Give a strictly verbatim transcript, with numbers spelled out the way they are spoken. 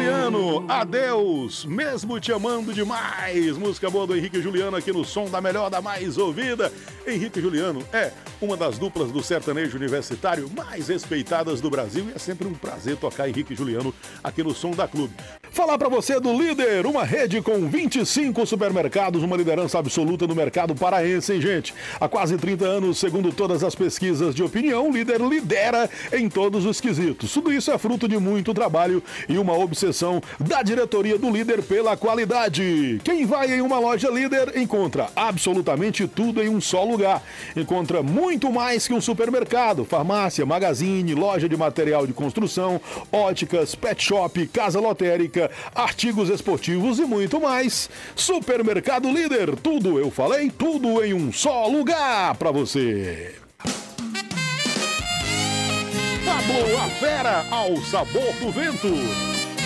Juliano, adeus, mesmo te amando demais. Música boa do Henrique e Juliano aqui no som da melhor, da mais ouvida. Henrique e Juliano é uma das duplas do sertanejo universitário mais respeitadas do Brasil e é sempre um prazer tocar Henrique e Juliano aqui no som da Clube. Falar pra você do Líder, uma rede com vinte e cinco supermercados, uma liderança absoluta no mercado paraense, hein, gente? Há quase trinta anos, segundo todas as pesquisas de opinião, o Líder lidera em todos os quesitos. Tudo isso é fruto de muito trabalho e uma obsessão da diretoria do Líder pela qualidade. Quem vai em uma loja Líder encontra absolutamente tudo em um só lugar. Encontra muito mais que um supermercado, farmácia, magazine, loja de material de construção, óticas, pet shop, casa lotérica, artigos esportivos e muito mais. Supermercado Líder, tudo, eu falei, tudo em um só lugar para você. Pablo, a fera, ao sabor do vento.